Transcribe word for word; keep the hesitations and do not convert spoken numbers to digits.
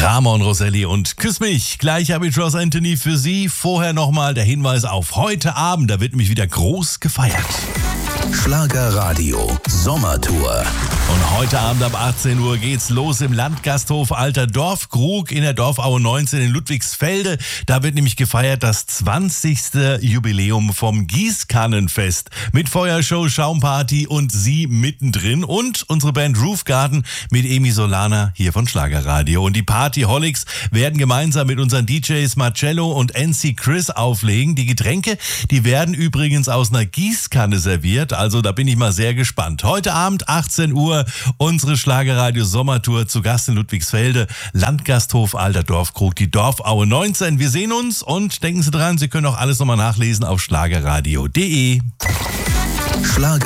Ramon Roselli und Küss mich. Gleich habe ich Ross Anthony für Sie. Vorher nochmal der Hinweis auf heute Abend. Da wird nämlich wieder groß gefeiert. Schlagerradio Sommertour. Und heute Abend ab achtzehn Uhr geht's los im Landgasthof Alter Dorfkrug in der Dorfaue neunzehn in Ludwigsfelde. Da wird nämlich gefeiert das zwanzigste Jubiläum vom Gießkannenfest. Mit Feuershow, Schaumparty und Sie mittendrin. Und unsere Band Roof Garden mit Emi Solana hier von Schlagerradio. Und die Partyholics werden gemeinsam mit unseren D Js Marcello und N C Chris auflegen. Die Getränke, die werden übrigens aus einer Gießkanne serviert. Also da bin ich mal sehr gespannt. Heute Abend achtzehn Uhr unsere Schlagerradio Sommertour zu Gast in Ludwigsfelde. Landgasthof Alter Dorfkrug, die Dorfaue neunzehn. Wir sehen uns und denken Sie dran, Sie können auch alles nochmal nachlesen auf schlagerradio punkt de. Schlager